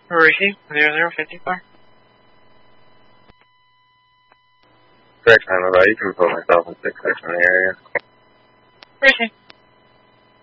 Receive 0054. Correct time about you can put myself in 6 in the area. Receive.